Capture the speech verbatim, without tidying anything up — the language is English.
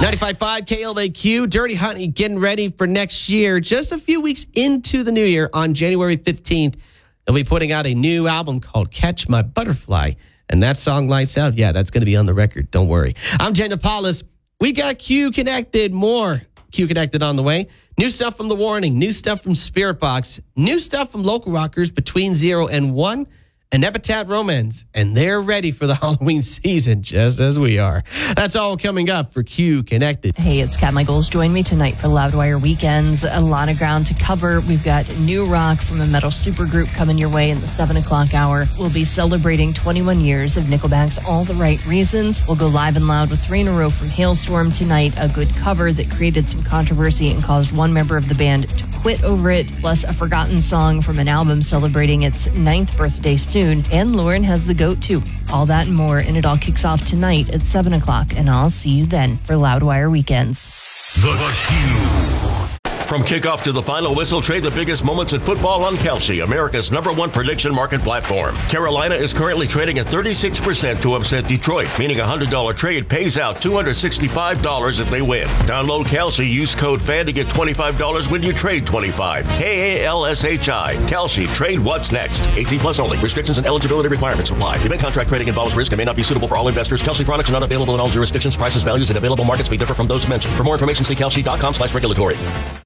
ninety-five point five K L A Q, Dirty Honey getting ready for next year. Just a few weeks into the new year, on January fifteenth, they'll be putting out a new album called Catch My Butterfly. And that song, Lights Out, yeah, that's going to be on the record. Don't worry. I'm Jen Paulus. We got Q Connected. More Q Connected on the way. New stuff from The Warning. New stuff from Spirit Box. New stuff from local rockers Between Zero and One. And Epitaph Romance, and they're ready for the Halloween season, just as we are. That's all coming up for Q Connected. Hey, it's Kat Michaels. Join me tonight for Loudwire Weekends. A lot of ground to cover. We've got new rock from a metal supergroup coming your way in the seven o'clock hour. We'll be celebrating twenty-one years of Nickelback's All the Right Reasons. We'll go live and loud with three in a row from Hailstorm tonight, a good cover that created some controversy and caused one member of the band to quit over it, plus a forgotten song from an album celebrating its ninth birthday soon. And Lauren has the goat too. All that and more, and it all kicks off tonight at seven o'clock, and I'll see you then for Loudwire Weekends. The Q. From kickoff to the final whistle, trade the biggest moments in football on Kelsey, America's number one prediction market platform. Carolina is currently trading at thirty-six percent to upset Detroit, meaning a one hundred dollars trade pays out two hundred sixty-five dollars if they win. Download Kelsey, use code FAN to get twenty-five dollars when you trade twenty-five dollars. K A L S H I. Kelsey, trade what's next. eighteen plus only. Restrictions and eligibility requirements apply. Event contract trading involves risk and may not be suitable for all investors. Kelsey products are not available in all jurisdictions. Prices, values, and available markets may differ from those mentioned. For more information, see kelsey dot com slash regulatory.